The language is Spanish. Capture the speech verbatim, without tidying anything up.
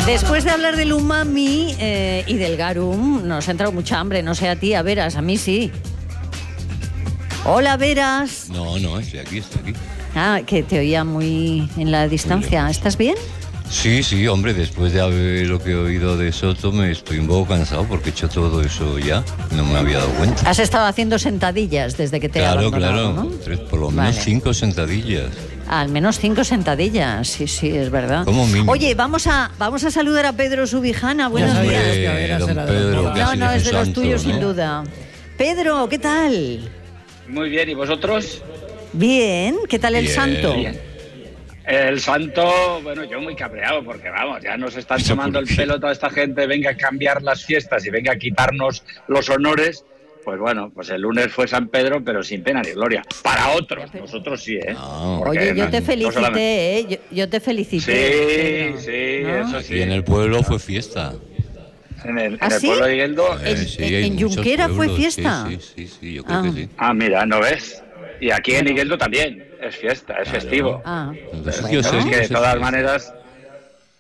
Después de hablar del umami eh, y del garum, nos ha entrado mucha hambre, no sé a ti, a Veras, a mí sí. Hola, Veras. No, no, estoy aquí, estoy aquí. Ah, que te oía muy en la distancia. ¿Estás bien? Sí, sí, hombre, después de haber lo que he oído de Soto me estoy un poco cansado porque he hecho todo eso ya, no me había dado cuenta. Has estado haciendo sentadillas desde que te he Claro, abandonado, claro, ¿no? tres, por lo menos Vale. cinco sentadillas. Al menos cinco sentadillas, sí, sí, es verdad. Como mínimo. Oye, vamos a, vamos a saludar a Pedro Subijana. Buenos sabía días. que a ver, don será de Pedro, don que No, así no, es de los santo, tuyos, ¿no? sin duda. Pedro, ¿qué tal? Muy bien, ¿y vosotros? Bien, ¿qué tal el Bien. santo? Bien. El santo, bueno, yo muy cabreado porque vamos, ya nos están ¿Eso tomando por el qué? pelo toda esta gente, venga a cambiar las fiestas y venga a quitarnos los honores. Pues bueno, pues el lunes fue San Pedro, pero sin pena ni gloria. Para otros, nosotros sí, ¿eh? Ah. Porque Oye, yo no- te no felicité, solamente- ¿eh? Yo, yo te felicité. Sí, Pedro, sí, ¿no? eso sí. Y en el pueblo fue fiesta. En el, en ¿Ah, el sí? pueblo de Igueldo. En- Eh, sí, en- hay en muchos Junquera fue pueblos, fiesta. Sí, sí, sí, sí, yo creo Ah. que sí. Ah, mira, ¿no ves? Y aquí en Igueldo también, es fiesta, es Claro. festivo. Ah, Entonces, bueno. yo Pero sé, es yo que de sé todas fiesta. maneras,